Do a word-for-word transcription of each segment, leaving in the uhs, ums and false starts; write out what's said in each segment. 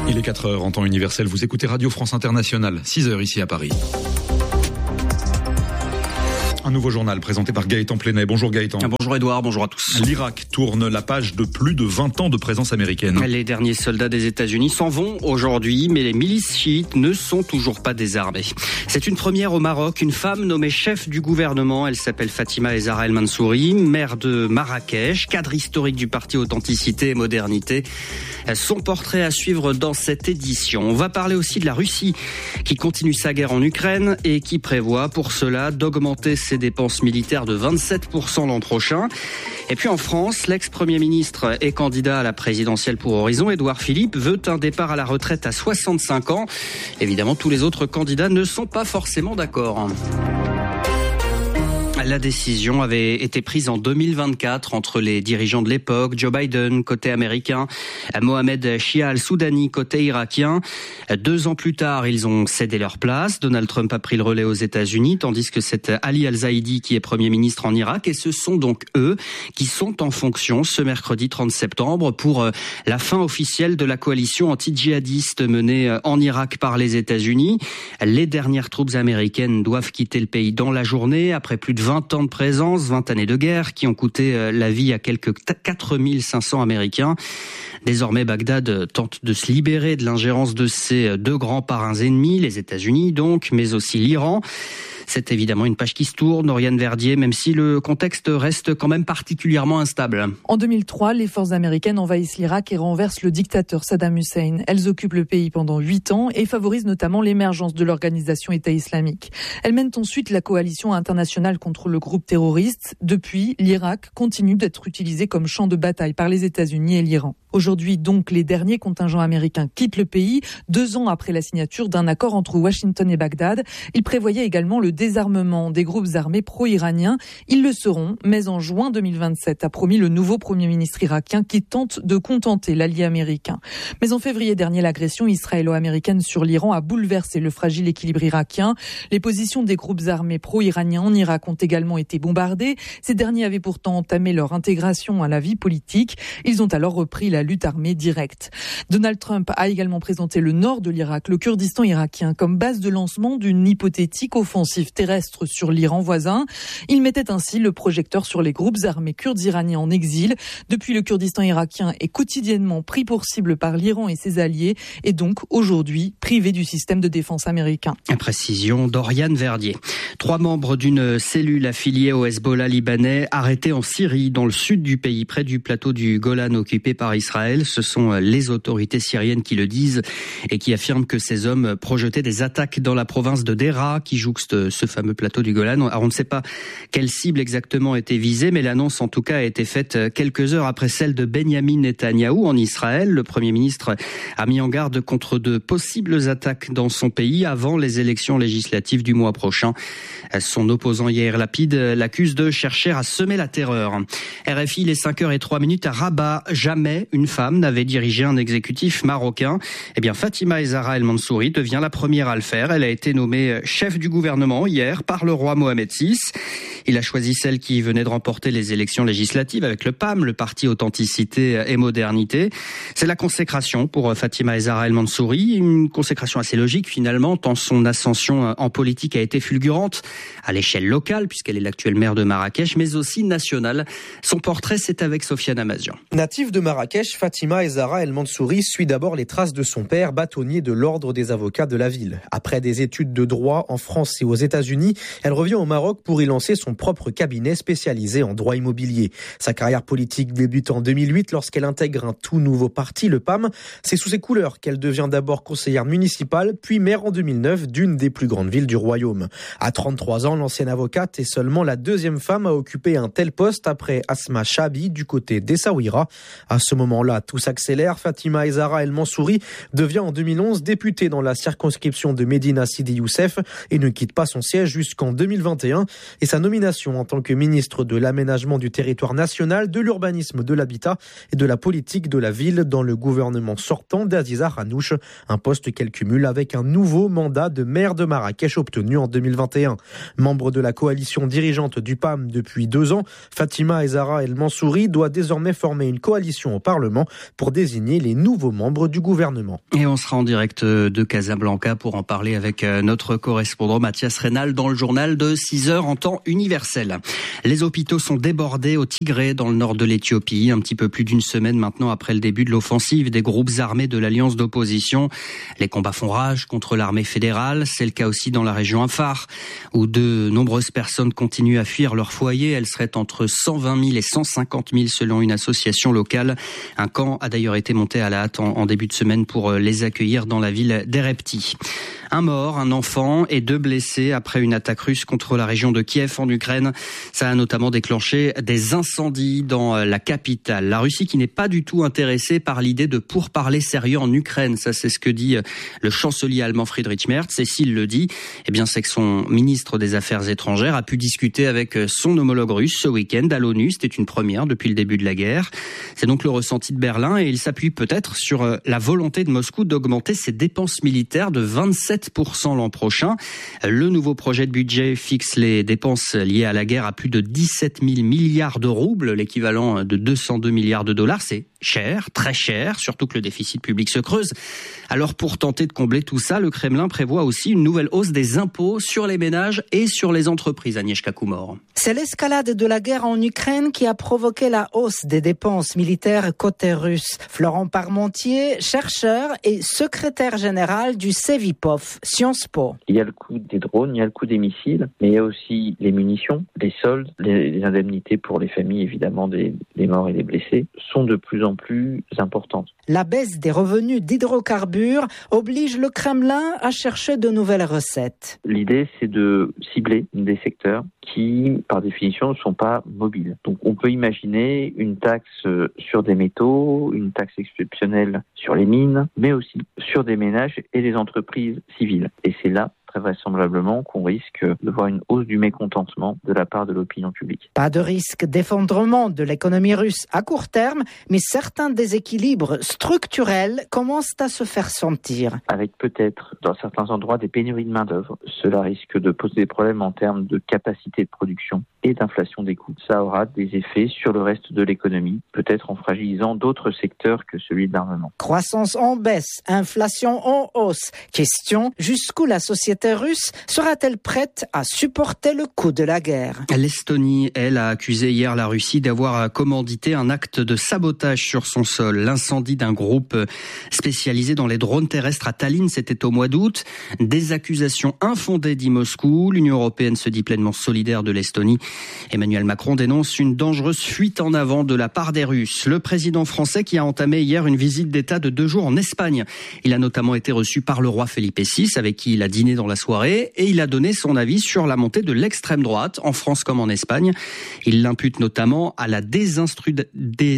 Il est quatre heures en temps universel, vous écoutez Radio France Internationale, six heures ici à Paris. Un nouveau journal présenté par Gaëtan Plenet. Bonjour Gaëtan. Bonjour Edouard, bonjour à tous. L'Irak tourne la page de plus de vingt ans de présence américaine. Les derniers soldats des États-Unis s'en vont aujourd'hui, mais les milices chiites ne sont toujours pas désarmées. C'est une première au Maroc, une femme nommée chef du gouvernement. Elle s'appelle Fatima Ezara El Mansouri, maire de Marrakech, cadre historique du parti Authenticité et Modernité. Son portrait à suivre dans cette édition. On va parler aussi de la Russie qui continue sa guerre en Ukraine et qui prévoit pour cela d'augmenter ses dépenses militaires de vingt-sept pour cent l'an prochain. Et puis en France, l'ex-premier ministre et candidat à la présidentielle pour Horizon, Édouard Philippe, veut un départ à la retraite à soixante-cinq ans. Évidemment, tous les autres candidats ne sont pas forcément d'accord. La décision avait été prise en deux mille vingt-quatre entre les dirigeants de l'époque, Joe Biden côté américain, Mohamed Shia al-Soudani côté irakien. Deux ans plus tard, ils ont cédé leur place. Donald Trump a pris le relais aux États-Unis, tandis que c'est Ali al-Zaidi qui est Premier ministre en Irak. Et ce sont donc eux qui sont en fonction ce mercredi trente septembre pour la fin officielle de la coalition anti-djihadiste menée en Irak par les États-Unis. Les dernières troupes américaines doivent quitter le pays dans la journée après plus de vingt ans de présence, vingt années de guerre qui ont coûté la vie à quelques quatre mille cinq cents Américains. Désormais, Bagdad tente de se libérer de l'ingérence de ses deux grands parrains ennemis, les États-Unis donc, mais aussi l'Iran. C'est évidemment une page qui se tourne, Oriane Verdier, même si le contexte reste quand même particulièrement instable. En deux mille trois, les forces américaines envahissent l'Irak et renversent le dictateur Saddam Hussein. Elles occupent le pays pendant huit ans et favorisent notamment l'émergence de l'organisation État islamique. Elles mènent ensuite la coalition internationale contre le groupe terroriste. Depuis, l'Irak continue d'être utilisé comme champ de bataille par les États-Unis et l'Iran. Aujourd'hui, donc, les derniers contingents américains quittent le pays, deux ans après la signature d'un accord entre Washington et Bagdad. Il prévoyait également le désarmement des groupes armés pro-iraniens. Ils le seront, mais en juin deux mille vingt-sept, a promis le nouveau Premier ministre irakien qui tente de contenter l'allié américain. Mais en février dernier, l'agression israélo-américaine sur l'Iran a bouleversé le fragile équilibre irakien. Les positions des groupes armés pro-iraniens en Irak ont également été bombardées. Ces derniers avaient pourtant entamé leur intégration à la vie politique. Ils ont alors repris la lutte armée directe. Donald Trump a également présenté le nord de l'Irak, le Kurdistan irakien, comme base de lancement d'une hypothétique offensive terrestre sur l'Iran voisin. Il mettait ainsi le projecteur sur les groupes armés kurdes iraniens en exil. Depuis, le Kurdistan irakien est quotidiennement pris pour cible par l'Iran et ses alliés et donc aujourd'hui privé du système de défense américain. Précision d'Oriane Verdier. Trois membres d'une cellule affiliée au Hezbollah libanais arrêtés en Syrie, dans le sud du pays, près du plateau du Golan occupé par Israël. Ce sont les autorités syriennes qui le disent et qui affirment que ces hommes projetaient des attaques dans la province de Deraa qui jouxte ce fameux plateau du Golan. Alors on ne sait pas quelle cible exactement était visée, mais l'annonce en tout cas a été faite quelques heures après celle de Benyamin Netanyahou en Israël. Le Premier ministre a mis en garde contre de possibles attaques dans son pays avant les élections législatives du mois prochain. Son opposant Yair Lapid l'accuse de chercher à semer la terreur. R F I, les cinq heures zéro trois minutes à Rabat. Jamais une femme n'avait dirigé un exécutif marocain. Eh bien, Fatima Ezara El Mansouri devient la première à le faire. Elle a été nommée chef du gouvernement hier par le roi Mohamed six. Il a choisi celle qui venait de remporter les élections législatives avec le P A M, le parti Authenticité et Modernité. C'est la consécration pour Fatima Ezara El Mansouri, une consécration assez logique finalement, tant son ascension en politique a été fulgurante à l'échelle locale, puisqu'elle est l'actuelle maire de Marrakech, mais aussi nationale. Son portrait, c'est avec Sofiane Amazian. Native de Marrakech, Fatima Ezara El Mansouri suit d'abord les traces de son père, bâtonnier de l'ordre des avocats de la ville. Après des études de droit en France et aux États-Unis, elle revient au Maroc pour y lancer son propre cabinet spécialisé en droit immobilier. Sa carrière politique débute en deux mille huit lorsqu'elle intègre un tout nouveau parti, le P A M. C'est sous ses couleurs qu'elle devient d'abord conseillère municipale, puis maire en deux mille neuf d'une des plus grandes villes du royaume. À trente-trois ans, l'ancienne avocate est seulement la deuxième femme à occuper un tel poste après Asma Chabi du côté d'Essaouira. À ce moment-là, tout s'accélère. Fatima Ezara El Mansouri devient en deux mille onze députée dans la circonscription de Médina Sidi Youssef et ne quitte pas son siège jusqu'en deux mille vingt et un et sa nomination en tant que ministre de l'aménagement du territoire national, de l'urbanisme, de l'habitat et de la politique de la ville dans le gouvernement sortant d'Aziza Hanouch, un poste qu'elle cumule avec un nouveau mandat de maire de Marrakech obtenu en deux mille vingt et un. Membre de la coalition dirigeante du P A M depuis deux ans, Fatima Zahra El Mansouri doit désormais former une coalition au Parlement pour désigner les nouveaux membres du gouvernement. Et on sera en direct de Casablanca pour en parler avec notre correspondant Mathias Reynal dans le journal de six heures en temps universel. Les hôpitaux sont débordés au Tigré dans le nord de l'Éthiopie, un petit peu plus d'une semaine maintenant après le début de l'offensive des groupes armés de l'alliance d'opposition. Les combats font rage contre l'armée fédérale, c'est le cas aussi dans la région Afar, où de nombreuses personnes continuent à fuir leur foyer. Elles seraient entre cent vingt mille et cent cinquante mille selon une association locale. Un camp a d'ailleurs été monté à la hâte en, en début de semaine pour les accueillir dans la ville d'Erepti. Un mort, un enfant et deux blessés après une attaque russe contre la région de Kiev en Ukraine. Ça a notamment déclenché des incendies dans la capitale. La Russie qui n'est pas du tout intéressée par l'idée de pourparlers sérieux en Ukraine. Ça, c'est ce que dit le chancelier allemand Friedrich Merz. Et s'il le dit, eh bien, c'est que son ministre des Affaires étrangères a pu discuter avec son homologue russe ce week-end à l'ONU. C'était une première depuis le début de la guerre. C'est donc le ressenti de Berlin et il s'appuie peut-être sur la volonté de Moscou d'augmenter ses dépenses militaires de vingt-sept pour cent l'an prochain. Le nouveau projet de budget fixe les dépenses liées à la guerre à plus de dix-sept mille milliards de roubles, l'équivalent de deux cent deux milliards de dollars. C'est cher, très cher, surtout que le déficit public se creuse. Alors pour tenter de combler tout ça, le Kremlin prévoit aussi une nouvelle hausse des impôts sur les ménages et sur les entreprises. Agnieszka Kumor. C'est l'escalade de la guerre en Ukraine qui a provoqué la hausse des dépenses militaires côté russe. Florent Parmentier, chercheur et secrétaire général du Cevipof, Sciences Po. Il y a le coût des drones, il y a le coût des missiles, mais il y a aussi les munitions, les soldes, les, les indemnités pour les familles évidemment des, des morts et des blessés sont de plus en plus importantes. La baisse des revenus d'hydrocarbures oblige le Kremlin à chercher de nouvelles recettes. L'idée, c'est de cibler des secteurs qui, par définition, ne sont pas mobiles. Donc, on peut imaginer une taxe sur des métaux, une taxe exceptionnelle sur les mines, mais aussi sur des ménages et des entreprises civiles. Et c'est là, très vraisemblablement, qu'on risque de voir une hausse du mécontentement de la part de l'opinion publique. Pas de risque d'effondrement de l'économie russe à court terme, mais certains déséquilibres structurels commencent à se faire sentir. Avec peut-être, dans certains endroits, des pénuries de main-d'œuvre. Cela risque de poser des problèmes en termes de capacité de production et d'inflation des coûts. Ça aura des effets sur le reste de l'économie, peut-être en fragilisant d'autres secteurs que celui de l'armement. Croissance en baisse, inflation en hausse. Question, jusqu'où la société russe sera-t-elle prête à supporter le coût de la guerre ? L'Estonie, elle, a accusé hier la Russie d'avoir commandité un acte de sabotage sur son sol. L'incendie d'un groupe spécialisé dans les drones terrestres à Tallinn, c'était au mois d'août. Des accusations infondées, dit Moscou. L'Union européenne se dit pleinement solidaire de l'Estonie. Emmanuel Macron dénonce une dangereuse fuite en avant de la part des Russes. Le président français qui a entamé hier une visite d'État de deux jours en Espagne. Il a notamment été reçu par le roi Felipe six, avec qui il a dîné dans la soirée, et il a donné son avis sur la montée de l'extrême droite, en France comme en Espagne. Il l'impute notamment à la désinstru-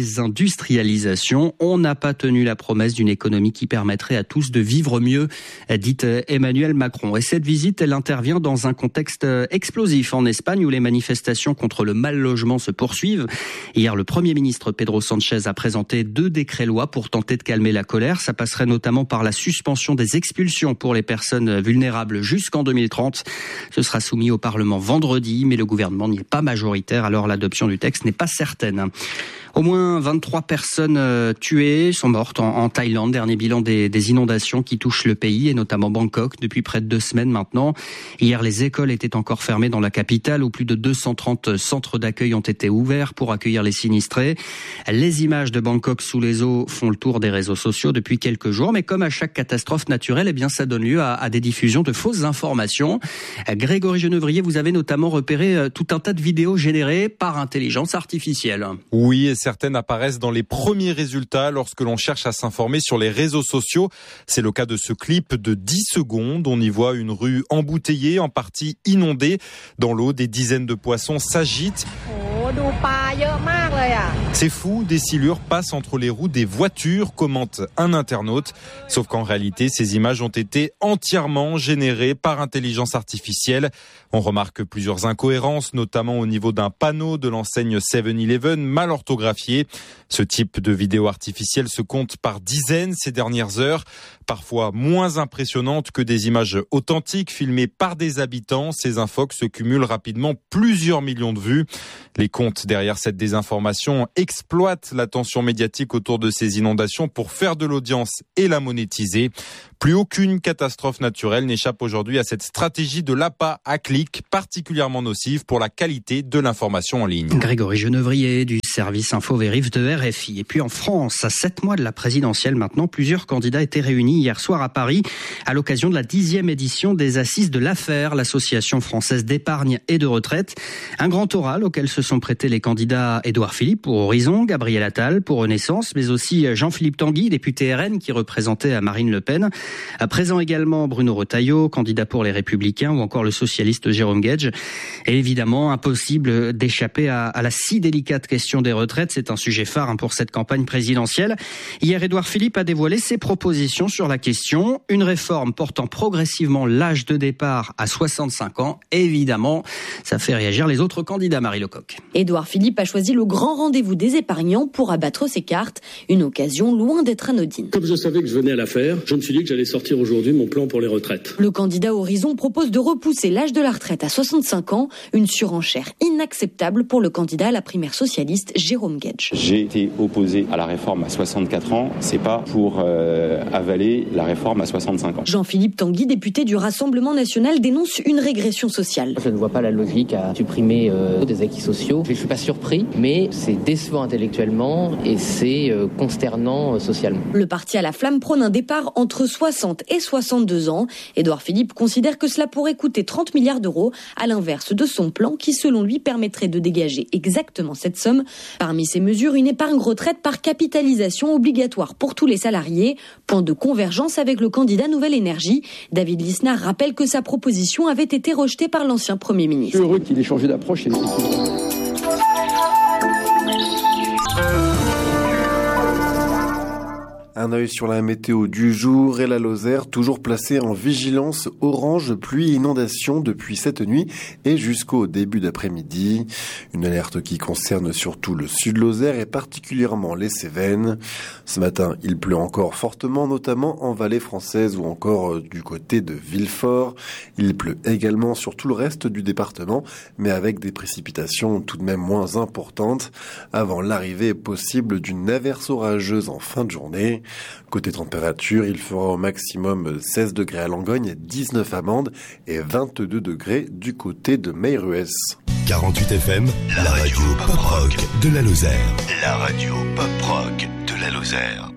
désindustrialisation. On n'a pas tenu la promesse d'une économie qui permettrait à tous de vivre mieux, dit Emmanuel Macron. Et cette visite, elle intervient dans un contexte explosif en Espagne où les manifestations contre le mal logement se poursuivent. Hier, le Premier ministre Pedro Sánchez a présenté deux décrets-lois pour tenter de calmer la colère. Ça passerait notamment par la suspension des expulsions pour les personnes vulnérables jusqu'en deux mille trente. Ce sera soumis au Parlement vendredi, mais le gouvernement n'y est pas majoritaire, alors l'adoption du texte n'est pas certaine. Au moins vingt-trois personnes euh, tuées sont mortes en, en Thaïlande. Dernier bilan des, des inondations qui touchent le pays et notamment Bangkok depuis près de deux semaines maintenant. Hier, les écoles étaient encore fermées dans la capitale où plus de deux cent trente centres d'accueil ont été ouverts pour accueillir les sinistrés. Les images de Bangkok sous les eaux font le tour des réseaux sociaux depuis quelques jours. Mais comme à chaque catastrophe naturelle, eh bien, ça donne lieu à, à des diffusions de fausses informations. Grégory Genevrier, vous avez notamment repéré tout un tas de vidéos générées par intelligence artificielle. Oui, et certaines apparaissent dans les premiers résultats lorsque l'on cherche à s'informer sur les réseaux sociaux. C'est le cas de ce clip de dix secondes. On y voit une rue embouteillée, en partie inondée. Dans l'eau, des dizaines de poissons s'agitent. C'est fou, des silures passent entre les roues des voitures, commente un internaute. Sauf qu'en réalité, ces images ont été entièrement générées par intelligence artificielle. On remarque plusieurs incohérences, notamment au niveau d'un panneau de l'enseigne seven eleven mal orthographié. Ce type de vidéo artificielle se compte par dizaines ces dernières heures, parfois moins impressionnantes que des images authentiques filmées par des habitants. Ces infox se cumulent rapidement plusieurs millions de vues. Les comptes derrière cette désinformation exploitent l'attention médiatique autour de ces inondations pour faire de l'audience et la monétiser. Plus aucune catastrophe naturelle n'échappe aujourd'hui à cette stratégie de l'A P A à clic, particulièrement nocive pour la qualité de l'information en ligne. Grégory Genevrier du service Info-Vérif de R F I. Et puis en France, à sept mois de la présidentielle maintenant, plusieurs candidats étaient réunis hier soir à Paris à l'occasion de la dixième édition des Assises de l'Affaire, l'association française d'épargne et de retraite. Un grand oral auquel se sont prêtés les candidats Édouard Philippe pour Horizon, Gabriel Attal pour Renaissance, mais aussi Jean-Philippe Tanguy, député R N qui représentait Marine Le Pen. À présent également Bruno Retailleau, candidat pour les Républicains, ou encore le socialiste Jérôme Guedj. Et évidemment, impossible d'échapper à, à la si délicate question des retraites. C'est un sujet phare hein, pour cette campagne présidentielle. Hier, Édouard Philippe a dévoilé ses propositions sur la question. Une réforme portant progressivement l'âge de départ à soixante-cinq ans. Évidemment, ça fait réagir les autres candidats, Marie Lecoq. Édouard Philippe a choisi le grand rendez-vous des épargnants pour abattre ses cartes. Une occasion loin d'être anodine. Comme je savais que je venais à la faire, je me suis dit que j'allais sortir aujourd'hui mon plan pour les retraites. Le candidat Horizon propose de repousser l'âge de la retraite à soixante-cinq ans, une surenchère inacceptable pour le candidat à la primaire socialiste Jérôme Guedj. J'ai été opposé à la réforme à soixante-quatre ans, c'est pas pour euh, avaler la réforme à soixante-cinq ans. Jean-Philippe Tanguy, député du Rassemblement national, dénonce une régression sociale. Je ne vois pas la logique à supprimer euh, des acquis sociaux. Je ne suis pas surpris, mais c'est décevant intellectuellement et c'est euh, consternant euh, socialement. Le parti à la flamme prône un départ entre soixante et soixante-deux ans. Édouard Philippe considère que cela pourrait coûter trente milliards d'euros, à l'inverse de son plan qui, selon lui, permettrait de dégager exactement cette somme. Parmi ces mesures, une épargne retraite par capitalisation obligatoire pour tous les salariés. Point de convergence avec le candidat Nouvelle Énergie. David Lisnard rappelle que sa proposition avait été rejetée par l'ancien Premier ministre. Je suis heureux qu'il ait changé d'approche. Et Un œil sur la météo du jour et la Lozère, toujours placée en vigilance orange pluie inondation depuis cette nuit et jusqu'au début d'après-midi. Une alerte qui concerne surtout le sud Lozère et particulièrement les Cévennes. Ce matin, il pleut encore fortement, notamment en vallée française ou encore du côté de Villefort. Il pleut également sur tout le reste du département, mais avec des précipitations tout de même moins importantes, avant l'arrivée possible d'une averse orageuse en fin de journée. Côté température, il fera au maximum seize degrés à Langogne, dix-neuf à Mende et vingt-deux degrés du côté de Meyrues. quarante-huit F M, la radio pop rock de la Lozère. La radio pop rock de la Lozère.